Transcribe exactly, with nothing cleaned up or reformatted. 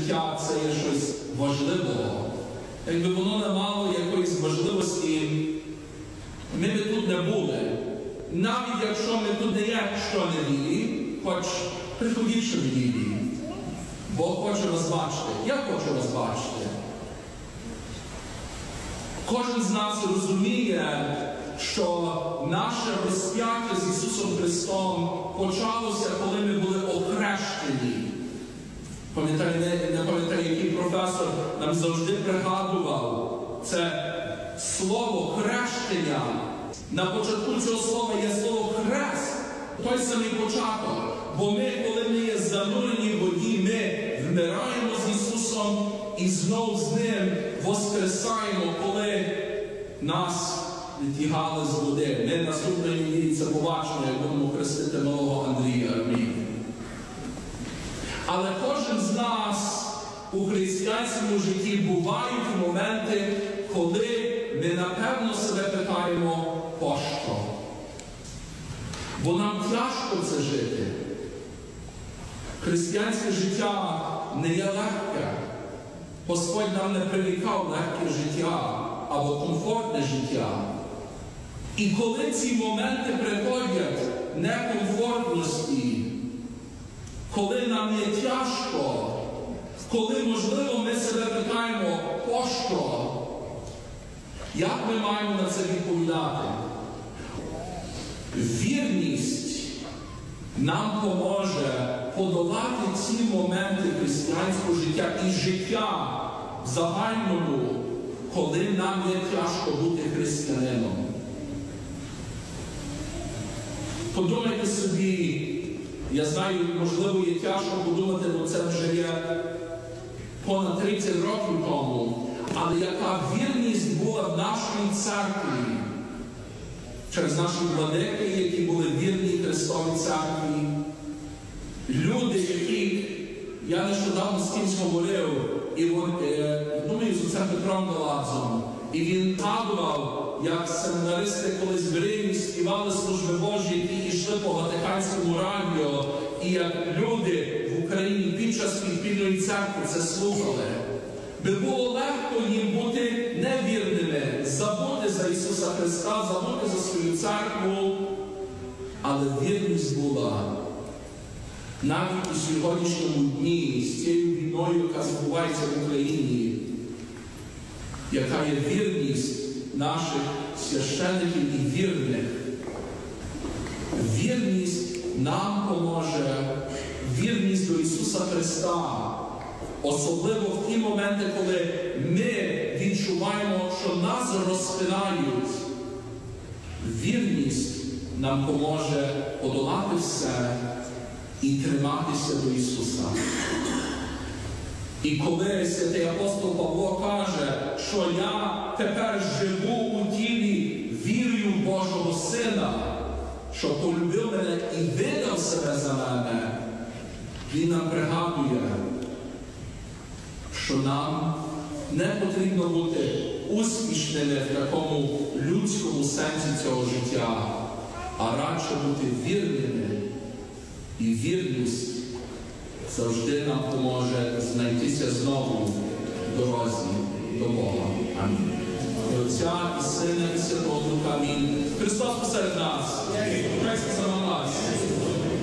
життя це є щось важливого. Якби воно не мало якоїсь важливості, ми б тут не були. Навіть якщо ми тут не є щонеділі, хоч приходіть щонеділі. Бог хоче вас бачити. Я хочу вас бачити. Кожен з нас розуміє, що наше розп'яття з Ісусом Христом почалося, коли ми були охрещені. Пам'ятаю, не, не пам'ятаю, який професор нам завжди пригадував. Це слово хрещення. На початку цього слова є слово хрест. Той самий початок. Бо ми, коли ми є занурені в воді, ми вмираємо з Ісусом і знову з Ним воскресаємо, коли нас відтягали з води. Ми наступної неділі це побачимо, як будемо хрестити малого Андрія. Амінь. Але кожен з нас у християнському житті бувають моменти, коли ми напевно себе питаємо, пощо? Бо нам тяжко це жити. Християнське життя не є легке. Господь нам не прирікав легке життя або комфортне життя. І коли ці моменти приходять некомфортності, коли нам є тяжко, коли, можливо, ми себе питаємо, пощо? Як ми маємо на це відповідати? Вірність нам поможе подолати ці моменти християнського життя і життя в загальному, коли нам є тяжко бути християнином. Подумайте собі, я знаю, можливо, є тяжко подумати, бо це вже є понад тридцять років тому, але яка вірність була в нашій церкві, через наші владики, які були вірні Христовій церкві, люди, які, я нещодавно з кимось говорив, і от, е, думаю, з отцем Петром Галадзом, і він згадував, як семінаристи колись в Римі співали служби Божі, які йшли по Ватиканському радіо, і як люди в Україні під час підпільної церкви це слухали. Би було легко їм бути невірними, забути за Ісуса Христа, забути за свою церкву, але вірність була. Навіть у сьогоднішньому дні, з цією війною, яка відбувається в Україні, яка є вірність наших священиків і вірних. Вірність нам поможе, вірність до Ісуса Христа. Особливо в ті моменти, коли ми відчуваємо, що нас розпинають. Вірність нам поможе подолати все і триматися до Ісуса. І коли святий апостол Павло каже, що я тепер живу у тілі вірою в Божого Сина, що полюбив мене і видав себе за мене, він нам пригадує, що нам не потрібно бути успішними в такому людському сенсі цього життя, а радше бути вірними. І вірність завжди нам поможе знайтися знову в дорозі до Бога. Амінь. І Отця, і Сина, і Святого Духа. Амінь. Христос посеред нас. Христос за нас.